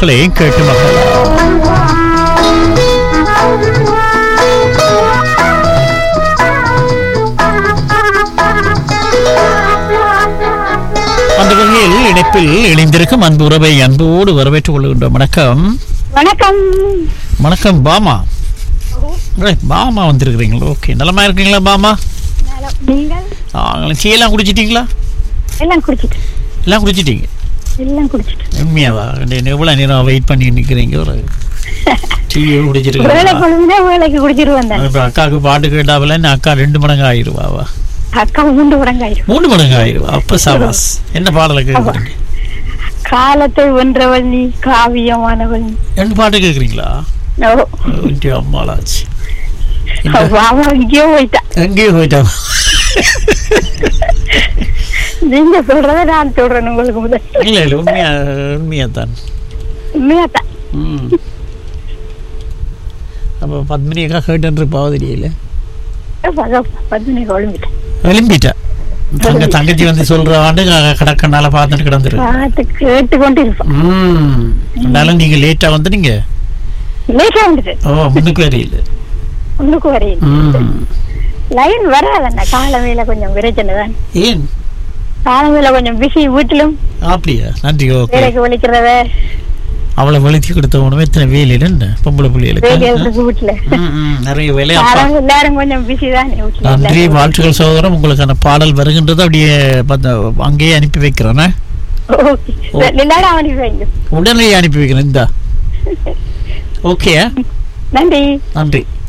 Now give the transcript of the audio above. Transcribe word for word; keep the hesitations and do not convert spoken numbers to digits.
பாடல்களை கேட்டு மகிழலாம். அந்த வகையில் இணைப்பில் இணைந்திருக்கும் அன்பு உறவை அன்போடு வரவேற்றுக் கொள்கின்றோம். வணக்கம். வணக்கம். வணக்கம் பாமா. பாமா வந்திருக்கிறீங்களா? ஓகே, நலமா இருக்கீங்களா பாமா? நீங்கள் டீ எல்லாம் குடிச்சிட்டீங்களா? எல்லாம் குடிச்சிட்டு எல்லாம் குடிச்சிட்டீங்க? எல்லாம் குடிச்சிட்டு. உண்மையாவா? எவ்வளவு நேரம் வெயிட் பண்ணி நிக்கிறீங்க? ஒரு டீ குடிச்சிருக்கீங்க? வேலைக்கு குடிச்சிட்டு வந்தேன். அக்காவுக்கு பாட்டு கேட்டாவில அக்கா ரெண்டு மடங்கு ஆயிடுவாவா? அக்கா மூன்று மடங்கு ஆயிரும். மூணு மடங்கு ஆயிடுவா? அப்ப சபாஸ். என்ன பாடலை கேட்குறீங்க? காலத்தை வென்றவள் நீ, காவியமானவள் நீ. ரெண்டு பாட்டு கேட்குறீங்களா? அம்மாளாச்சு. எங்கேயோ போயிட்டா. எங்கேயோ போயிட்டா? நீங்க சொல்றத நான் சொல்றேன் உங்களுக்கு முதல். இல்ல இல்ல, உண்மையா உண்மையாத்தான் உண்மையாத்தான். ம். அப்ப பத்மினி அக்கா கேட்டு பாவதிரியில பத்மினி ஒழுங்கிட்டேன். எழும்பிட்டா தங்க தங்கச்சி வந்து சொல்றாண்டு கடக்கனால பார்த்துட்டு கிடந்துருக்கு. கேட்டு கொண்டு இருப்பேன். ம். அதனால நீங்க லேட்டா வந்து நீங்க லேட்டா வந்துட்டு. ஓ, முன்னுக்கு வரையில முன்னுக்கு வரையில லைன் வராதண்ணா. காலமையில கொஞ்சம் விரைச்சனை தான். ஏன் காலமையில கொஞ்சம் பிஸி வீட்டிலும். அப்படியா? நன்றி. ஓகே. வேலைக்கு வலிக்கிறத அவளை வலிச்சு கொடுத்த உணவு எத்தனை வேலையில பொம்பளை பிள்ளைகளுக்கு வீட்டுல நிறைய வேலை. எல்லாரும் கொஞ்சம் பிஸி தான். நன்றி, வாழ்த்துக்கள் சகோதரம். உங்களுக்கான பாடல் வருகின்றது அப்படியே அங்கேயே அனுப்பி வைக்கிறேன். அனுப்பி உடனே அனுப்பி வைக்கிறேன். இந்த ஓகே, நன்றி நன்றி.